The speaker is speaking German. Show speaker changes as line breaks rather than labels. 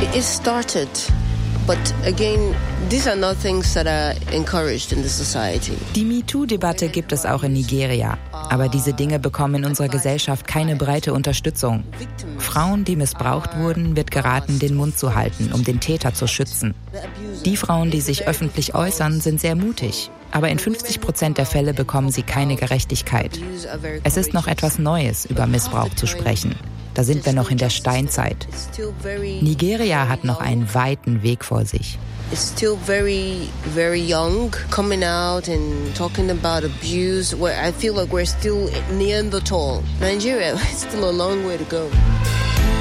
It started, but again, these are not things that are encouraged in the society.
Die MeToo-Debatte gibt es auch in Nigeria. Aber diese Dinge bekommen in unserer Gesellschaft keine breite Unterstützung. Frauen, die missbraucht wurden, wird geraten, den Mund zu halten, um den Täter zu schützen. Die Frauen, die sich öffentlich äußern, sind sehr mutig. Aber in 50% der Fälle bekommen sie keine Gerechtigkeit. Es ist noch etwas Neues, über Missbrauch zu sprechen. Da sind wir noch in der Steinzeit. Nigeria hat noch einen weiten Weg vor sich.
It's still very, very young, coming out and talking about abuse, where I feel like we're still Neanderthal. Nigeria, it's still a long way to go.